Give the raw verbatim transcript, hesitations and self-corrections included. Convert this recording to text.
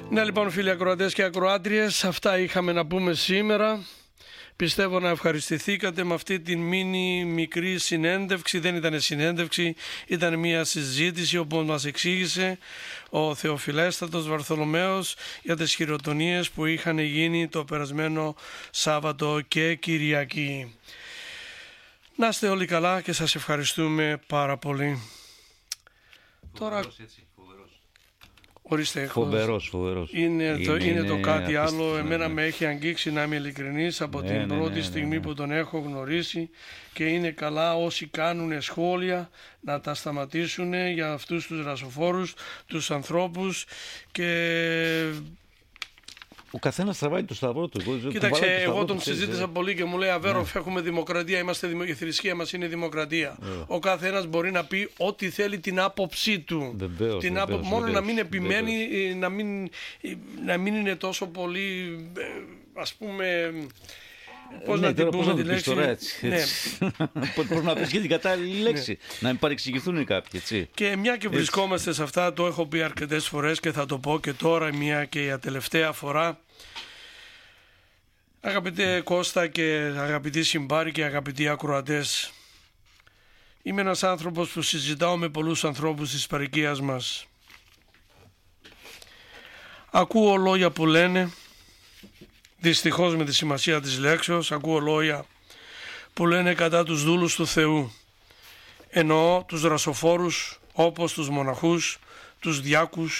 Ναι, λοιπόν, φίλοι ακροατές και ακροάτριες, αυτά είχαμε να πούμε σήμερα. Πιστεύω να ευχαριστηθήκατε με αυτή την μίνι μικρή συνέντευξη. Δεν ήταν συνέντευξη, ήταν μια συζήτηση όπου μας εξήγησε ο Θεοφιλέστατος Βαρθολομαίος για τις χειροτονίες που είχαν γίνει το περασμένο Σάββατο και Κυριακή. Να είστε όλοι καλά και σας ευχαριστούμε πάρα πολύ. Φοβερός, Τώρα... έτσι, φοβερός. Ορίστε, Φοβερός, φοβερός. Είναι, είναι, το, είναι, είναι το κάτι άλλο. Εμένα ναι. με έχει αγγίξει, να είμαι ειλικρινής, από ναι, την ναι, πρώτη ναι, ναι, στιγμή ναι. που τον έχω γνωρίσει, και είναι καλά όσοι κάνουν σχόλια να τα σταματήσουν για αυτούς τους ρασοφόρους, τους ανθρώπους. Και ο καθένας τραβάει το σταυρό του. κοίταξε, το εγώ τον του, συζήτησα ξέρεις, πολύ και μου λέει Αβέροφ, ναι. έχουμε δημοκρατία, είμαστε δημο... η θρησκεία μας είναι δημοκρατία. Yeah. Ο καθένας μπορεί να πει ό,τι θέλει, την άποψή του. Βεβαίως, την βεβαίως, άπο... Μόνο βεβαίως, να μην επιμένει, βεβαίως. να μην, να μην είναι τόσο πολύ, ας πούμε... Πώς ναι, να την τώρα, πούμε πώς τη να λέξη. Τώρα, έτσι, Ναι. έτσι. Πώς να πεις και την κατάλληλη λέξη. Να μην παρεξηγηθούν κάποιοι, έτσι. Και μια και βρισκόμαστε σε αυτά, το έχω πει αρκετές φορές και θα το πω και τώρα μια και για τελευταία φορά. Αγαπητέ Κώστα και αγαπητοί συμπάροι και αγαπητοί ακροατές, είμαι ένας άνθρωπος που συζητάω με πολλούς ανθρώπους της παροικίας μας. Ακούω λόγια που λένε, δυστυχώς με τη σημασία της λέξεως, ακούω λόγια που λένε κατά τους δούλους του Θεού. Εννοώ τους δρασοφόρους όπως τους μοναχούς, τους διάκους,